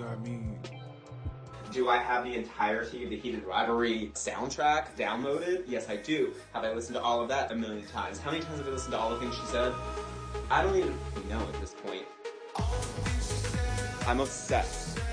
I mean, Do I have the entirety of the Heated Rivalry soundtrack downloaded? Yes, I do. Have I listened to all of that a million times? How many times have I listened to all the things she said? I don't even know at this point. I'm obsessed.